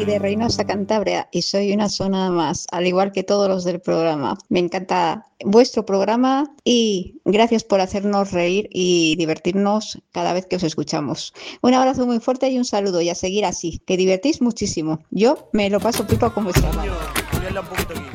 soy de Reynosa, Cantabria, y soy una zona más, al igual que todos los del programa. Me encanta vuestro programa y gracias por hacernos reír y divertirnos cada vez que os escuchamos. Un abrazo muy fuerte y un saludo y a seguir así, que divertís muchísimo. Yo me lo paso pipa con vuestra radio. Coño, culiarla un poquito aquí.